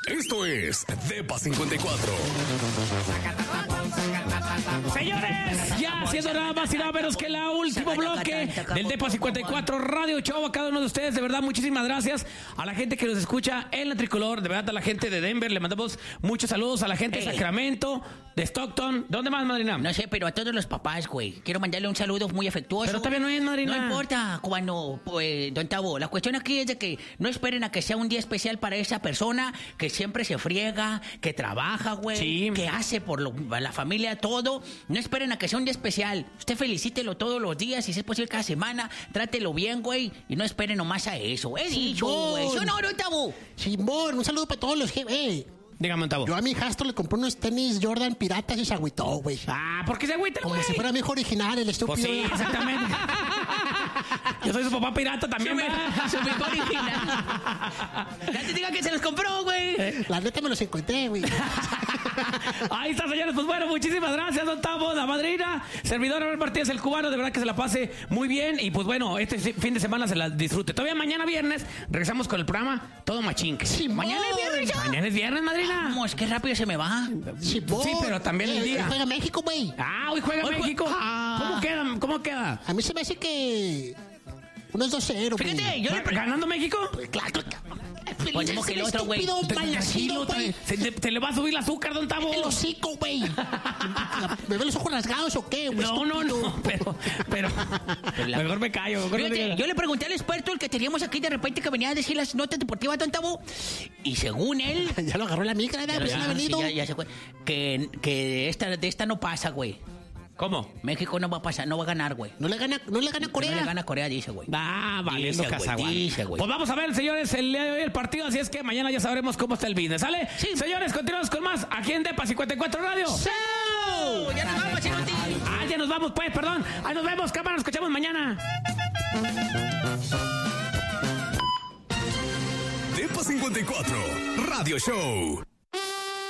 Esto es Depa 54. Señores, ya siendo nada más y nada menos que el último bloque del Depa 54 Radio Show. A cada uno de ustedes, de verdad, muchísimas gracias a la gente que nos escucha en la Tricolor. De verdad, a la gente de Denver le mandamos muchos saludos. A la gente de Sacramento, de Stockton. ¿Dónde más, madrina? No sé, pero a todos los papás, güey. Quiero mandarle un saludo muy afectuoso. Pero todavía no es, madrina. No importa cuando, pues, don Tavo. La cuestión aquí es de que no esperen a que sea un día especial para esa persona que siempre se friega, que trabaja, güey. Sí. Que hace por la familia todo. No esperen a que sea un día especial. Usted felicítelo todos los días, si es posible cada semana. Trátelo bien, güey. Y no esperen nomás a eso. He dicho, güey. ¿Sí o no, don Tavo? Simón, un saludo para todos los jefes. Dígame, Tavo. Yo a mi hijastro le compré unos tenis Jordan piratas y se agüitó, güey. Ah, ¿por qué se agüita, Como güey? si fuera mi hijo original, el estúpido. Pues sí, exactamente. Yo soy su papá pirata también, güey. Su mejor original. Ya te diga que se los compró, güey. La neta me los encontré, güey. Ahí está, señores. Pues bueno, muchísimas gracias, don Tavo, la madrina. Servidor Abel Martínez, el cubano. De verdad que se la pase muy bien. Y pues bueno, este fin de semana se la disfrute. Todavía mañana viernes regresamos con el programa Todo Machinque. Sí, Mañana es viernes ya. Mañana es viernes, madrina. Vamos, qué rápido se me va. Simón. Sí, pero también el día. Juega México, güey. Ah, hoy juega México. Ah. ¿Cómo queda? A mí se me hace que unos 2-0, güey. Fíjate, yo le ¿Ganando México? Claro. Ponemos que el otro, güey. Tranquilo, güey. Se le va a subir el azúcar, don Tavo. El hocico, güey. ¿Me ven los ojos rasgados o qué, güey? No, pero mejor me callo. Mejor no Fíjate, diga. yo le pregunté al experto, el que teníamos aquí de repente, que venía a decir las notas deportivas, don Tavo, y según él... Ya lo agarró la migra, ¿verdad? Pues no ha venido. ya se fue. Que de esta no pasa, güey. ¿Cómo? México no va a pasar, no va a ganar, güey. No le gana Corea. No le gana a Corea, dice, güey. Valiendo Dice, güey, Cazaguán. dice, güey. Pues vamos a ver, señores, el día de hoy el partido, así es que mañana ya sabremos cómo está el business, ¿sale? Sí. Señores, continuamos con más aquí en Depa 54 Radio. ¡Chao! Ya nos vamos, Chirote. Ya nos vamos, pues, perdón. Ahí nos vemos, cámara, nos escuchamos mañana. Depa 54 Radio Show.